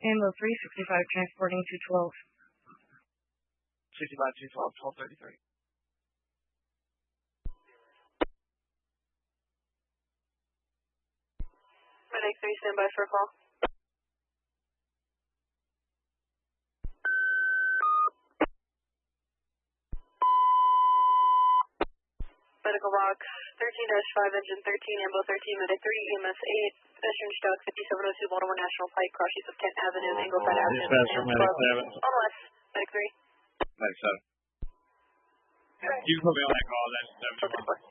Ambo 365, transporting 212. 65, 212, 1233. Medic 3, stand by for a call. Medical box 13-5, engine 13, Ambo 13, Medic 3, EMS 8, pedestrian stock 5702, Baltimore National Pike, cross use of Kent Avenue, Ingleside Avenue. Dispatcher, Medic 7. On west, Medic 3. Medic 7. You can put me on that call, that's 71.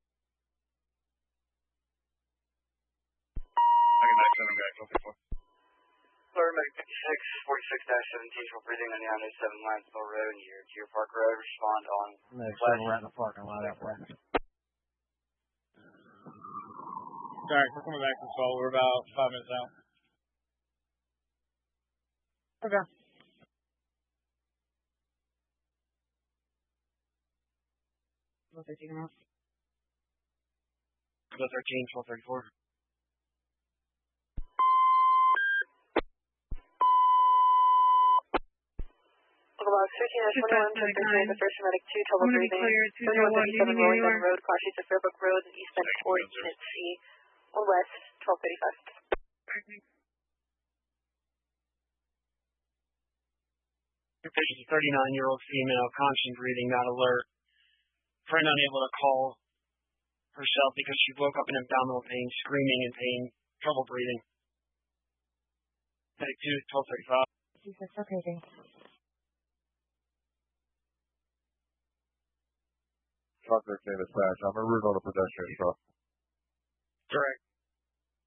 Okay, Medic 7, guys, 434. Florida Medic 56, 46-17 for breathing on the I-97 Lansville Road near Deer Park Road. Respond on Medic 7, we're at the parking lot out there. Alright, we're coming back to the call. We're about 5 minutes out. Okay. What are they taking off? 13, 1234. Box 13-21, the first medic 2, trouble breathing. 3137 Rolling Gun Road, cross use of Fairbrook Road, and eastbound 4 Unit C, on west, 1235. There's a 39-year-old female, constant breathing, not alert. Friend unable to call herself because she woke up in abdominal pain, screaming in pain, trouble breathing. Medic 2, 1235. Jesus, okay, thanks. Truck 13 dispatch. I'm a route on a pedestrian truck. Correct.